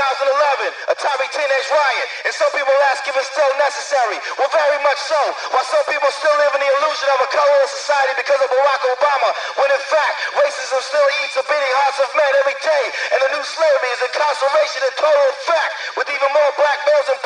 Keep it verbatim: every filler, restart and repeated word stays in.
thousand eleven, a Tory teenage riot, and some people ask if it's still necessary. Well, very much so. While some people still live in the illusion of a colorless society because of Barack Obama, when in fact, racism still eats the beating hearts of men every day, and the new slavery is incarceration in total effect, with even more black males in